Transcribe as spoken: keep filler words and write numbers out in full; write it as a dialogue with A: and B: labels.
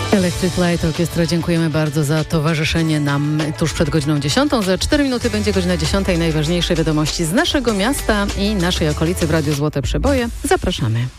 A: Electric Light Orchestra, dziękujemy bardzo za towarzyszenie nam tuż przed godziną dziesiątą. Za cztery minuty będzie godzina dziesiąta i najważniejsze wiadomości z naszego miasta i naszej okolicy w Radiu Złote Przeboje. Zapraszamy.